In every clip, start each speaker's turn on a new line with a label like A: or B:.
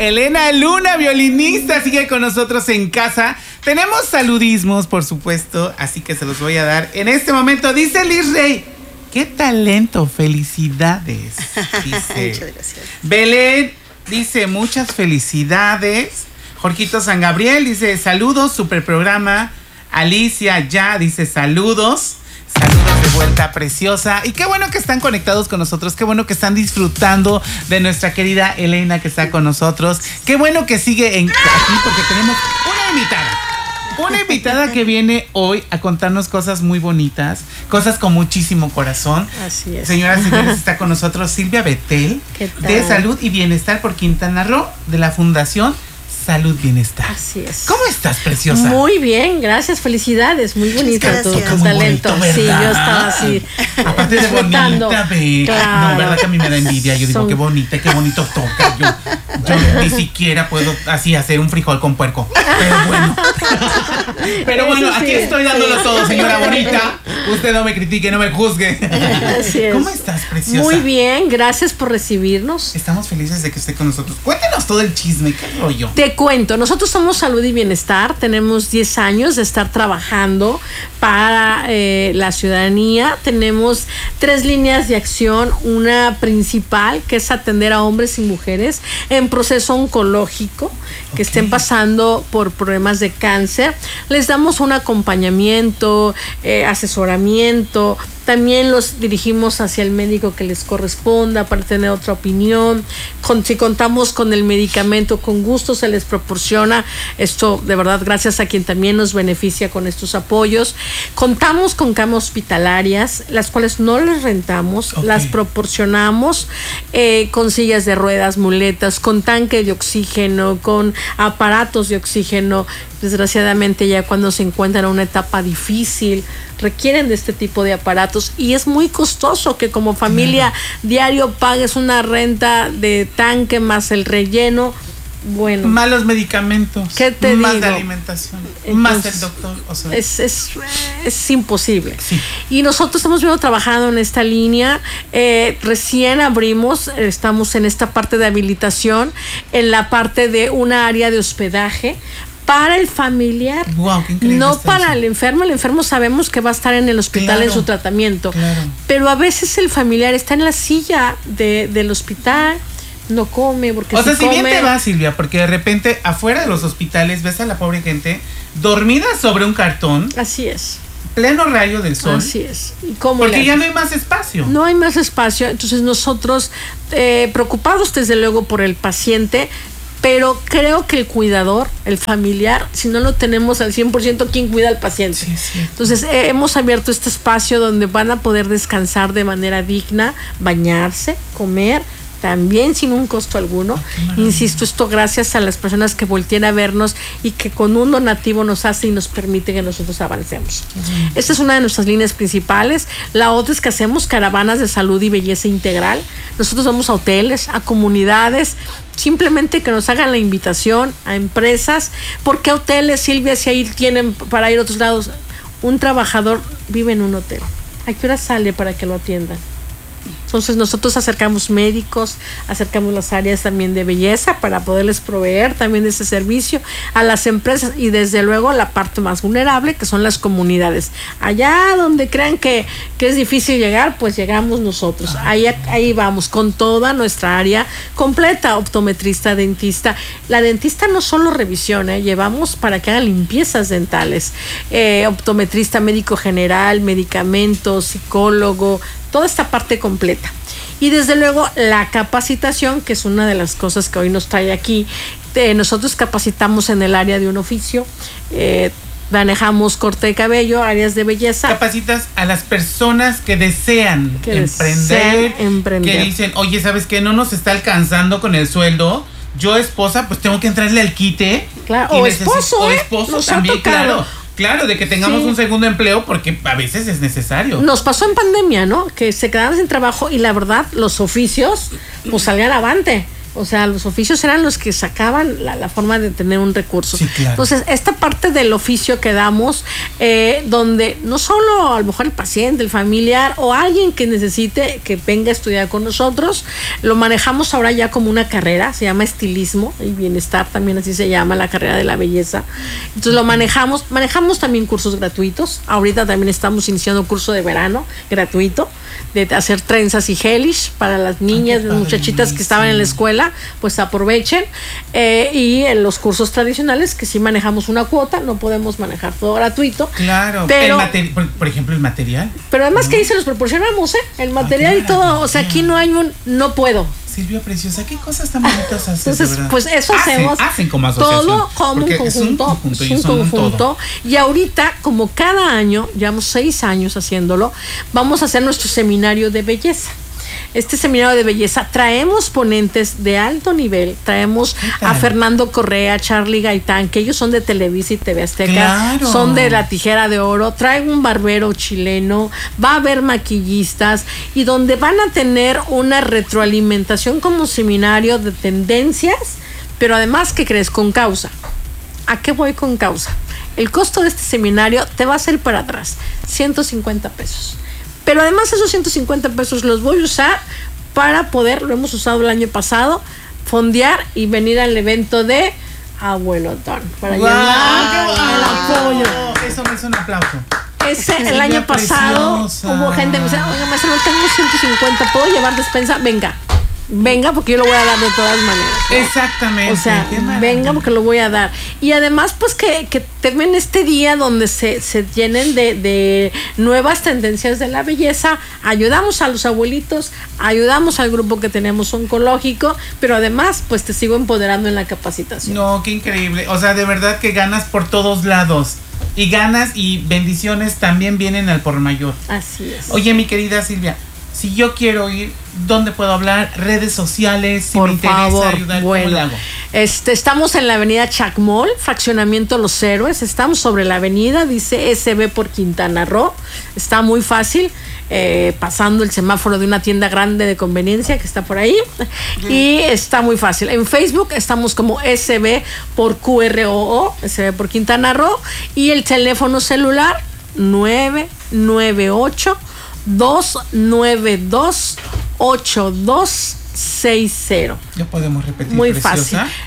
A: Elena Luna, violinista, sigue con nosotros en casa. Tenemos saludismos, por supuesto, así que se los voy a dar en este momento. Dice Liz Rey, ¡qué talento! ¡Felicidades! Dice.
B: Muchas gracias.
A: Belén dice, muchas felicidades. Jorgito San Gabriel dice, saludos, super programa. Alicia ya dice, saludos. Saludos de vuelta, preciosa. Y qué bueno que están conectados con nosotros. Qué bueno que están disfrutando de nuestra querida Elena que está con nosotros. Qué bueno que sigue aquí porque tenemos una invitada. Una invitada que viene hoy a contarnos cosas muy bonitas, cosas con muchísimo corazón.
B: Así es.
A: Señoras y señores, está con nosotros Silvia Betel, de Salud y Bienestar por Quintana Roo, de la Fundación Salud Bienestar.
B: Así es.
A: ¿Cómo estás, preciosa?
B: Muy bien, gracias, felicidades. Muy bonito tu talento.
A: Bonito,
B: sí, yo estaba así.
A: Aparte de bonita,
B: claro.
A: No, verdad que a mí me da envidia. Yo digo, qué bonita, qué bonito toca. Yo ni siquiera puedo así hacer un frijol con puerco. Pero bueno,
B: sí,
A: aquí estoy dándolo todo, señora bonita. Usted no me critique, no me juzgue.
B: Así es.
A: ¿Cómo estás, preciosa?
B: Muy bien, gracias por recibirnos.
A: Estamos felices de que esté con nosotros. Cuéntanos todo el chisme, qué rollo.
B: Te cuento, nosotros somos Salud y Bienestar, tenemos 10 años de estar trabajando para la ciudadanía. Tenemos 3 líneas de acción, una principal que es atender a hombres y mujeres en proceso oncológico que estén pasando por problemas de cáncer. Les damos un acompañamiento, asesoramiento. También los dirigimos hacia el médico que les corresponda para tener otra opinión. Si contamos con el medicamento, con gusto se les proporciona. Esto, de verdad, gracias a quien también nos beneficia con estos apoyos. Contamos con camas hospitalarias, las cuales no les rentamos, las proporcionamos con sillas de ruedas, muletas, con tanque de oxígeno, con aparatos de oxígeno. Desgraciadamente, ya cuando se encuentran en una etapa difícil, requieren de este tipo de aparatos y es muy costoso que como familia diario pagues una renta de tanque más el relleno. Bueno,
A: más los medicamentos,
B: ¿qué te
A: más
B: digo?
A: de alimentación,
B: Entonces,
A: más el doctor, o sea,
B: es imposible.
A: Sí.
B: Y nosotros estamos trabajando en esta línea. Recién abrimos, estamos en esta parte de habilitación, en la parte de una área de hospedaje para el familiar,
A: wow, qué increíble,
B: no para eso. El enfermo sabemos que va a estar en el hospital en su tratamiento, pero a veces el familiar está en la silla del hospital, no come porque
A: o sea, si bien te va, Silvia, porque de repente afuera de los hospitales ves a la pobre gente dormida sobre un cartón.
B: Así es.
A: Pleno rayo del sol.
B: Así es. ¿Y cómo
A: porque ya no hay más espacio.
B: No hay más espacio, entonces nosotros preocupados desde luego por el paciente, pero creo que el cuidador, el familiar, si no lo tenemos al 100%, ¿quién cuida al paciente?
A: Sí.
B: Entonces, hemos abierto este espacio donde van a poder descansar de manera digna, bañarse, comer, también sin un costo alguno. Insisto, esto gracias a las personas que voltean a vernos y que con un donativo nos hace y nos permite que nosotros avancemos. Esta es una de nuestras líneas principales. La otra es que hacemos caravanas de salud y belleza integral. Nosotros vamos a hoteles, a comunidades, simplemente que nos hagan la invitación, a empresas. ¿Por qué hoteles, Silvia, si ahí tienen para ir a otros lados? Un trabajador vive en un hotel. ¿A qué hora sale para que lo atiendan? Entonces nosotros acercamos médicos, acercamos las áreas también de belleza para poderles proveer también de ese servicio a las empresas y desde luego la parte más vulnerable que son las comunidades. Allá donde crean que es difícil llegar, pues llegamos nosotros. Ahí vamos con toda nuestra área completa, optometrista, dentista. La dentista no solo revisión, llevamos para que hagan limpiezas dentales, optometrista, médico general, medicamentos, psicólogo, toda esta parte completa. Y desde luego la capacitación, que es una de las cosas que hoy nos trae aquí. Nosotros capacitamos en el área de un oficio, manejamos corte de cabello, áreas de belleza.
A: Capacitas a las personas que desean emprender, que dicen, oye, ¿sabes qué? No nos está alcanzando con el sueldo. Yo, esposa, pues tengo que entrarle al quite.
B: Claro, o esposo,
A: nos también, Claro, de que tengamos un segundo empleo porque a veces es necesario.
B: Nos pasó en pandemia, ¿no? Que se quedaron sin trabajo y la verdad los oficios pues salían avante. O sea, los oficios eran los que sacaban la forma de tener un recurso.
A: Sí, claro.
B: Entonces, esta parte del oficio que damos, donde no solo a lo mejor el paciente, el familiar o alguien que necesite que venga a estudiar con nosotros, lo manejamos ahora ya como una carrera, se llama estilismo y bienestar, también así se llama la carrera de la belleza. Entonces lo manejamos también cursos gratuitos. Ahorita también estamos iniciando un curso de verano gratuito de hacer trenzas y gelish para las niñas, las muchachitas que estaban en la escuela, pues aprovechen. Y en los cursos tradicionales, que sí manejamos una cuota, no podemos manejar todo gratuito.
A: Claro,
B: pero,
A: por ejemplo, el material.
B: Pero además que ahí se los proporcionamos, el material y todo. O sea, aquí no hay no puedo.
A: Silvia Preciosa, qué cosas tan bonitas haces.
B: Entonces, pues eso hacemos.
A: Hacen como asociación.
B: Todo como un conjunto.
A: Es un conjunto.
B: Y ahorita, como cada año, llevamos 6 años haciéndolo, vamos a hacer nuestro seminario de belleza. Este seminario de belleza traemos ponentes de alto nivel, traemos a Fernando Correa, Charly Gaitán, que ellos son de Televisa y TV Azteca,
A: claro,
B: son de La Tijera de Oro, traigo un barbero chileno, va a haber maquillistas y donde van a tener una retroalimentación como seminario de tendencias, pero además, ¿qué crees? Con causa. ¿A qué voy con causa? El costo de este seminario te va a ser para atrás, 150 pesos. Pero además esos 150 pesos los voy a usar para poder, lo hemos usado el año pasado, fondear y venir al evento de Abuelo Don. Para llevar el apoyo.
A: Eso me hizo un aplauso.
B: El año pasado hubo gente que me decía, oiga, maestra, no tengo 150, ¿puedo llevar despensa? Venga, porque yo lo voy a dar de todas maneras, ¿no?
A: Exactamente.
B: O sea, venga porque lo voy a dar. Y además, pues que temen este día donde se llenen de nuevas tendencias de la belleza. Ayudamos a los abuelitos, ayudamos al grupo que tenemos oncológico, pero además, pues te sigo empoderando en la capacitación.
A: No, qué increíble. O sea, de verdad que ganas por todos lados. Y ganas y bendiciones también vienen al por mayor.
B: Así es.
A: Oye, mi querida Silvia, si yo quiero ir, ¿dónde puedo hablar? Redes sociales, si
B: por
A: me interesa
B: favor,
A: ayudar,
B: bueno,
A: ¿cómo le hago?
B: Estamos en la avenida Chacmol, fraccionamiento Los Héroes. Estamos sobre la avenida, dice SB por Quintana Roo. Está muy fácil, pasando el semáforo de una tienda grande de conveniencia que está por ahí. Y está muy fácil. En Facebook estamos como SB por QROO, SB por Quintana Roo. Y el teléfono celular 998 292-8260.
A: Ya podemos repetir.
B: Muy
A: Preciosa.
B: fácil.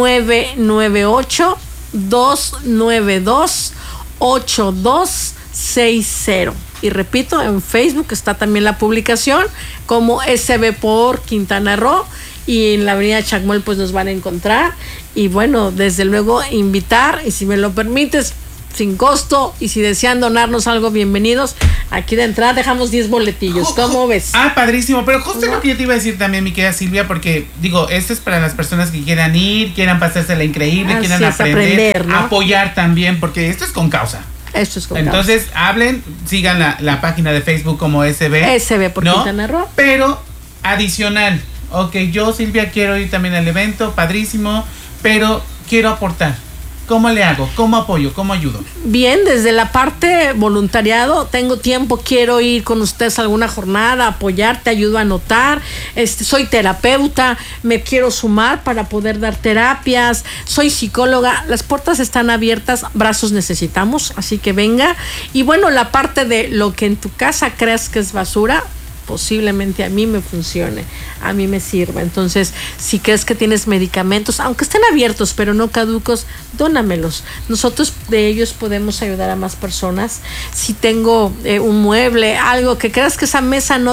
B: 998-292-8260. Y repito, en Facebook está también la publicación como SB por Quintana Roo. Y en la avenida Chacmol pues nos van a encontrar. Y bueno, desde luego invitar, y si me lo permites, sin costo, y si desean donarnos algo, bienvenidos. Aquí de entrada dejamos 10 boletillos. ¿Cómo ves?
A: Padrísimo. Pero justo lo que yo te iba a decir también, mi querida Silvia, porque digo, esto es para las personas que quieran ir, quieran pasársela increíble,
B: Así
A: quieran
B: es,
A: aprender,
B: ¿no?
A: Apoyar también, porque esto es con causa.
B: Esto es con
A: Entonces, hablen, sigan la página de Facebook como SB
B: por Quintana Roo.
A: Pero adicional, ok, yo, Silvia, quiero ir también al evento, padrísimo, pero quiero aportar. ¿Cómo le hago? ¿Cómo apoyo? ¿Cómo ayudo?
B: Bien, desde la parte voluntariado, tengo tiempo, quiero ir con ustedes a alguna jornada, apoyar, te ayudo a anotar. Soy terapeuta, me quiero sumar para poder dar terapias, soy psicóloga, las puertas están abiertas, brazos necesitamos, así que venga. Y bueno, la parte de lo que en tu casa creas que es basura, posiblemente a mí me funcione, a mí me sirva. Entonces, si crees que tienes medicamentos, aunque estén abiertos pero no caducos, dónamelos. Nosotros de ellos podemos ayudar a más personas. Si tengo un mueble, algo que creas que esa mesa no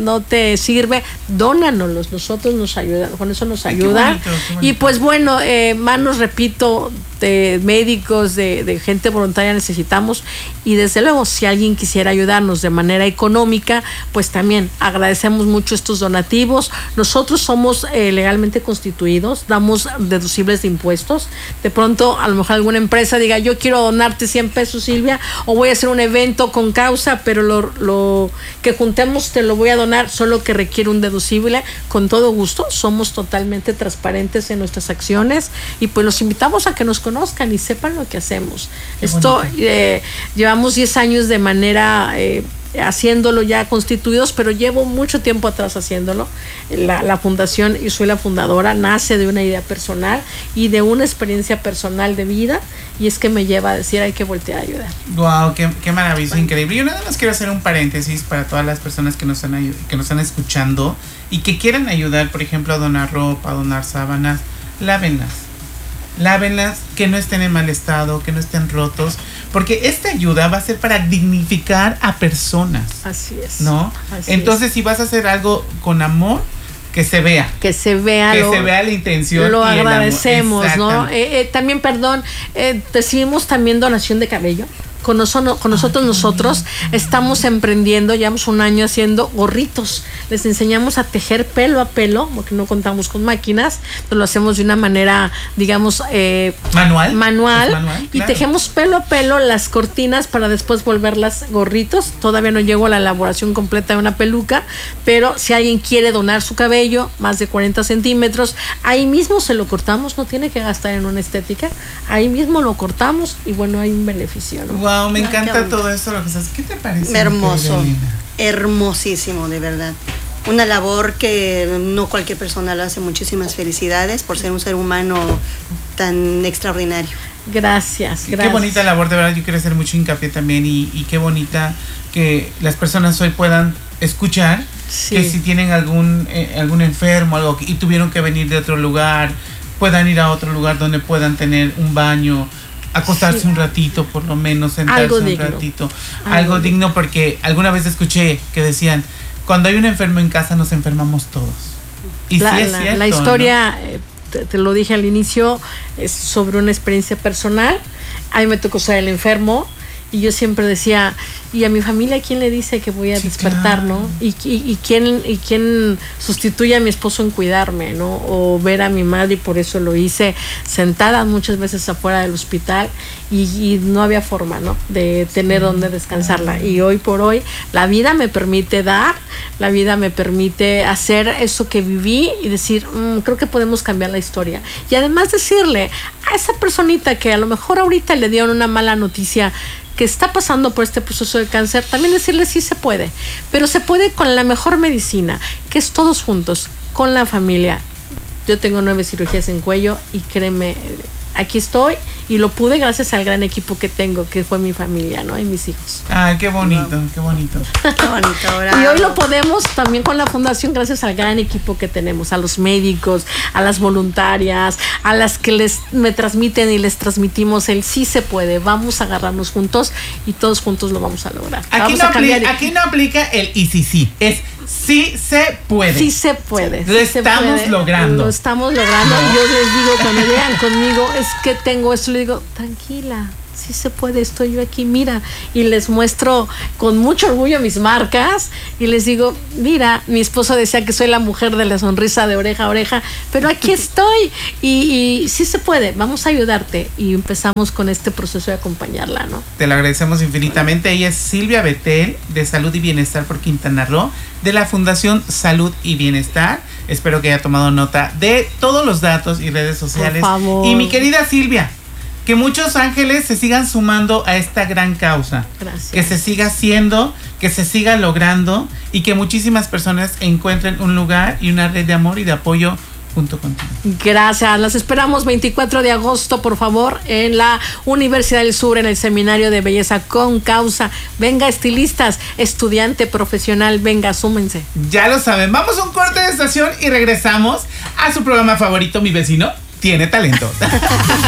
B: te sirve, dónanoslos. Nosotros nos ayudan, con eso nos ayudan. Qué bonito. Y pues bueno, manos, repito, de médicos, de gente voluntaria necesitamos, y desde luego si alguien quisiera ayudarnos de manera económica, pues también agradecemos mucho estos donativos. Nosotros somos legalmente constituidos, damos deducibles de impuestos. De pronto a lo mejor alguna empresa diga, yo quiero donarte 100 pesos, Silvia, o voy a hacer un evento con causa, pero lo que juntemos te lo voy a donar, solo que requiere un deducible. Con todo gusto, somos totalmente transparentes en nuestras acciones, y pues los invitamos a que nos conozcan y sepan lo que hacemos. Esto llevamos 10 años de manera haciéndolo ya constituidos, pero llevo mucho tiempo atrás haciéndolo. La fundación, y soy la fundadora, nace de una idea personal y de una experiencia personal de vida, y es que me lleva a decir hay que voltear a ayudar.
A: Wow, qué maravilloso, increíble. Yo nada más quiero hacer un paréntesis para todas las personas que nos están escuchando y que quieran ayudar, por ejemplo, a donar ropa, a donar sábanas. Lávenlas, que no estén en mal estado, que no estén rotos, porque esta ayuda va a ser para dignificar a personas.
B: Así es.
A: ¿No? Entonces, si vas a hacer algo con amor, que se vea.
B: Que se vea
A: la intención.
B: Lo agradecemos, ¿no? También, perdón, recibimos también donación de cabello. Con nosotros estamos emprendiendo, llevamos un año haciendo gorritos. Les enseñamos a tejer pelo a pelo, porque no contamos con máquinas, pero lo hacemos de una manera, digamos, manual, y tejemos pelo a pelo las cortinas para después volverlas gorritos. Todavía no llego a la elaboración completa de una peluca, pero si alguien quiere donar su cabello, más de 40 centímetros, ahí mismo se lo cortamos, no tiene que gastar en una estética, ahí mismo lo cortamos y bueno, hay un beneficio, ¿no?
A: Wow, me encanta todo esto, lo que sabes. ¿Qué te parece?
C: Hermoso, hermosísimo, de verdad. Una labor que no cualquier persona lo hace. Muchísimas felicidades por ser un ser humano tan extraordinario.
B: Gracias.
A: Qué bonita labor, de verdad. Yo quiero hacer mucho hincapié también y qué bonita que las personas hoy puedan escuchar, sí, que si tienen algún enfermo algo y tuvieron que venir de otro lugar, puedan ir a otro lugar donde puedan tener un baño, acostarse, sí, un ratito, por lo menos sentarse algo un digno. Ratito, algo digno, porque alguna vez escuché que decían, cuando hay un enfermo en casa nos enfermamos todos. Y sí es cierto,
B: la historia, ¿no? Te lo dije al inicio, es sobre una experiencia personal. A mí me tocó ser el enfermo y yo siempre decía, y a mi familia, ¿quién le dice que voy a despertar, claro, no? ¿Y quién sustituye a mi esposo en cuidarme, no? O ver a mi madre, y por eso lo hice sentada muchas veces afuera del hospital y no había forma, ¿no? De tener donde descansarla. Y hoy por hoy la vida me permite dar, la vida me permite hacer eso que viví y decir, creo que podemos cambiar la historia. Y además decirle a esa personita que a lo mejor ahorita le dieron una mala noticia, que está pasando por este proceso de cáncer, también decirle sí se puede, pero se puede con la mejor medicina, que es todos juntos, con la familia. Yo tengo 9 cirugías en cuello y créeme, aquí estoy y lo pude gracias al gran equipo que tengo, que fue mi familia, ¿no? Y mis hijos.
A: Ay, qué bonito, wow, qué bonito.
C: Qué bonito, bravo.
B: Y hoy lo podemos también con la fundación gracias al gran equipo que tenemos, a los médicos, a las voluntarias, a las que me transmiten y les transmitimos el sí se puede, vamos a agarrarnos juntos y todos juntos lo vamos a lograr.
A: Aquí no aplica el y sí, es sí se puede.
B: Sí se puede.
A: Lo estamos logrando.
B: Lo estamos logrando. No. Yo les digo, cuando llegan conmigo, es que tengo esto, le digo, tranquila, sí se puede, estoy yo aquí, mira. Y les muestro con mucho orgullo mis marcas y les digo, mira, mi esposo decía que soy la mujer de la sonrisa de oreja a oreja, pero aquí estoy y sí se puede, vamos a ayudarte. Y empezamos con este proceso de acompañarla, ¿no?
A: Te lo agradecemos infinitamente. Ella es Silvia Betel, de Salud y Bienestar por Quintana Roo, de la Fundación Salud y Bienestar. Espero que haya tomado nota de todos los datos y redes sociales.
B: Por favor.
A: Y mi querida Silvia, que muchos ángeles se sigan sumando a esta gran causa.
B: Gracias.
A: Que se siga haciendo, que se siga logrando y que muchísimas personas encuentren un lugar y una red de amor y de apoyo junto contigo.
B: Gracias, las esperamos 24 de agosto, por favor, en la Universidad del Sur, en el Seminario de Belleza con Causa. Venga, estilistas, estudiante profesional, venga, súmense.
A: Ya lo saben, vamos a un corte de estación y regresamos a su programa favorito, Mi Vecino Tiene Talento.